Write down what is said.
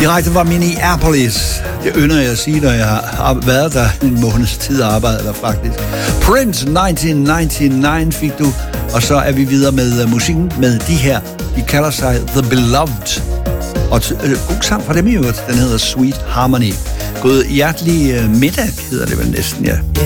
Direkte fra Minneapolis. Det ynder jeg at sige, når jeg har været der en måneds tid og arbejdet der faktisk. Prince 1999 fik du, og så er vi videre med musikken med de her. De kalder sig The Beloved. Og god sang fra dem i øvrigt, den hedder Sweet Harmony. God hjertelig middag, hedder det vel næsten, ja.